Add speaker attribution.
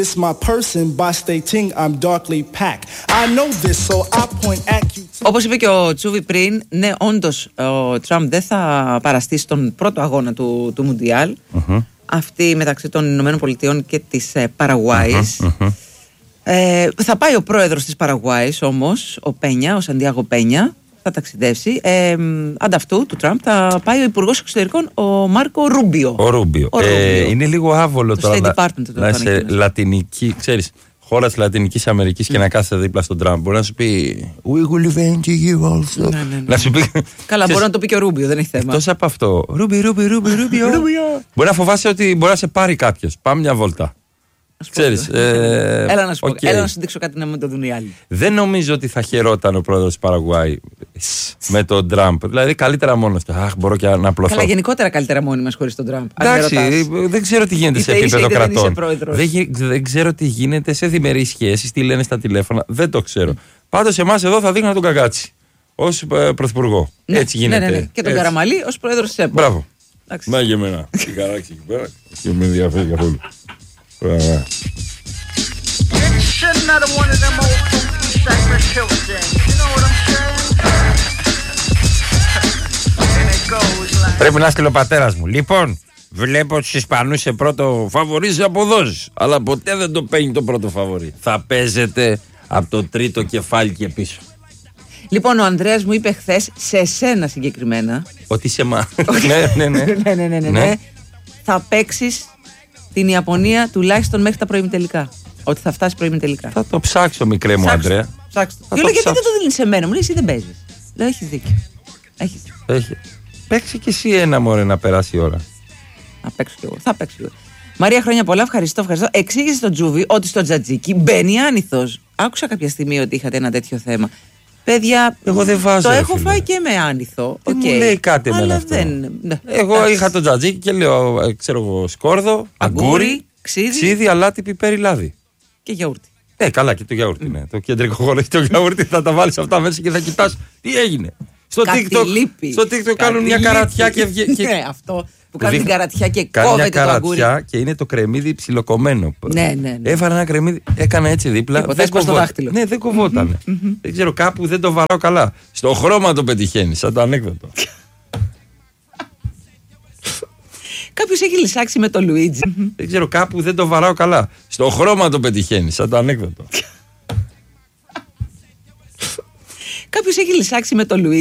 Speaker 1: It's my person by stating I'm darkly packed. I know this, so I point at you.
Speaker 2: Όπως είπε και ο Τσούβι πριν, ναι, όντως ο Τραμπ δεν θα παραστεί στον πρώτο αγώνα του Μουντιάλ. Αυτή μεταξύ των Ηνωμένων Πολιτειών και της Παραγουάης. Θα πάει ο πρόεδρος της Παραγουάης όμως, ο Πένια, ο Σαντιάγο Πένια, θα ταξιδεύσει. Ανταυτού του Τραμπ θα πάει ο Υπουργός Εξωτερικών, ο Μάρκο Ρούμπιο.
Speaker 3: Ο Ρούμπιο. Είναι λίγο άβολο
Speaker 2: το
Speaker 3: τώρα να είσαι λατινική, ξέρεις, χώρα της Λατινικής Αμερικής και να κάθεται δίπλα στον Τραμπ. Μπορεί να σου πει We will avenge you also.
Speaker 2: Ναι.
Speaker 3: Να σου πει,
Speaker 2: καλά, μπορεί να το πει και ο Ρούμπιο, δεν έχει θέμα.
Speaker 3: Εκτός από αυτό, Ρούμπιο. Μπορεί να φοβάσαι ότι μπορεί να σε πάρει κάποιος. Πάμε μια βόλτα. Ξέρεις,
Speaker 2: έλα να σου πω, έλα να σου δείξω κάτι να μην το δουν οι άλλοι.
Speaker 3: Δεν νομίζω ότι θα χαιρόταν ο πρόεδρος της Παραγουάη με τον Τραμπ. Δηλαδή καλύτερα μόνος του. Αχ, μπορώ και να απλωθώ.
Speaker 2: Καλά, γενικότερα καλύτερα μόνοι μας χωρίς τον Τραμπ.
Speaker 3: Εντάξει, δεν ξέρω τι γίνεται σε επίπεδο κρατών. Δεν ξέρω τι γίνεται σε διμερείς σχέσεις, τι λένε στα τηλέφωνα. Δεν το ξέρω. Πάντως εμάς εδώ θα δείχνω τον Καγκάτσι ως πρωθυπουργό. Έτσι γίνεται.
Speaker 2: Ναι. Και τον Καραμαλή ως πρόεδρος της ΕΠΟ.
Speaker 3: Μπράβο. Να και εμένα. Τι καράξι εκεί πέρα. Και με ενδιαφέρει καθόλου. Πρέπει να στείλει ο πατέρας μου. Λοιπόν, βλέπω τους Ισπανούς σε πρώτο φαβορί σε αποδόσεις, αλλά ποτέ δεν το παίρνει το πρώτο φαβορί. Θα παίζετε από το τρίτο κεφάλι και πίσω.
Speaker 2: Λοιπόν, ο Ανδρέας μου είπε χθες, σε εσένα συγκεκριμένα,
Speaker 3: ότι σε μα.
Speaker 2: Ναι. Θα παίξεις την Ιαπωνία τουλάχιστον μέχρι τα προημιτελικά. Ότι θα φτάσει προημιτελικά.
Speaker 3: Θα το ψάξω, μικρέ μου, Ανδρέα.
Speaker 2: Ψάξω. Γιατί δεν το δίνεις σε μένα, μου λέει εσύ δεν παίζεις. Λέω, έχεις δίκιο.
Speaker 3: Παίξει κι εσύ ένα, μωρέ, να περάσει η ώρα.
Speaker 2: Θα παίξω κι εγώ. Μαρία, χρόνια πολλά, ευχαριστώ. Εξήγησε στον Τζούβι ότι στο τζατζίκι μπαίνει άνηθος. Άκουσα κάποια στιγμή ότι είχατε ένα τέτοιο θέμα. Παιδιά,
Speaker 3: εγώ δεν βάζω.
Speaker 2: Το έχω φάει και με άνηθο.
Speaker 3: Δεν μου λέει κάτι εμένα αυτό. Εγώ είχα το τζατζίκι και λέω, ξέρω εγώ, σκόρδο, αγκούρι, ξύδι, αλάτι, πιπέρι, λάδι.
Speaker 2: Και γιαούρτι.
Speaker 3: Καλά, και το γιαούρτι, ναι. Το κεντρικό χώρο έχει το γιαούρτι, θα τα βάλεις αυτά μέσα και θα κοιτάς τι έγινε. Στο TikTok κάνουν μια καρατιά και βγαίνει.
Speaker 2: Ναι, αυτό που κάνει την καρατιά και κόβεται το αγκούρι.
Speaker 3: Και είναι το κρεμμύδι ψιλοκομμένο.
Speaker 2: Ναι.
Speaker 3: Έβαλα ένα κρεμμύδι, έκανα έτσι δίπλα.
Speaker 2: Δεν κοβόταν.
Speaker 3: Ναι, δεν κοβόταν. Δεν ξέρω, κάπου δεν το βαράω καλά. Στο χρώμα το πετυχαίνει, σαν το ανέκδοτο.
Speaker 2: Κάποιος έχει λυσάξει με το Λουίτζι.
Speaker 3: Δεν ξέρω, κάπου δεν το βαράω καλά. Στο χρώμα το πετυχαίνει, σαν το ανέκδοτο.
Speaker 2: Κάποιος έχει λυσάξει με το Λουίτζι.